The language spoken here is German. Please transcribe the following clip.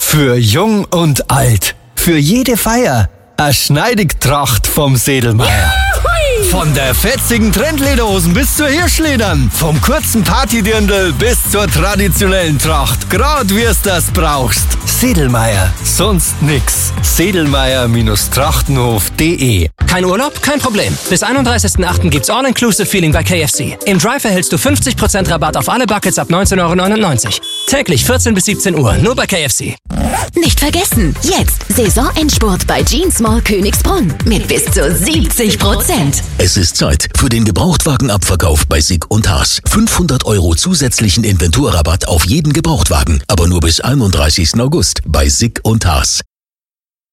Für Jung und Alt. Für jede Feier. Eine Schneidigtracht vom Sedlmeier. Von der fetzigen Trendlederhosen bis zur Hirschledern. Vom kurzen Partydirndl bis zur traditionellen Tracht. Grad wie es das brauchst. Sedlmeier. Sonst nix. Sedlmeier-trachtenhof.de. Kein Urlaub? Kein Problem. Bis 31.08. gibt's All-Inclusive-Feeling bei KFC. Im Drive erhältst du 50% Rabatt auf alle Buckets ab 19,99 €. Täglich 14 bis 17 Uhr. Nur bei KFC. Nicht vergessen, jetzt Saisonendspurt bei Jeans Mall Königsbrunn mit bis zu 70%. Es ist Zeit für den Gebrauchtwagenabverkauf bei Sick und Haas. 500 € zusätzlichen Inventurrabatt auf jeden Gebrauchtwagen, aber nur bis 31. August bei Sick und Haas.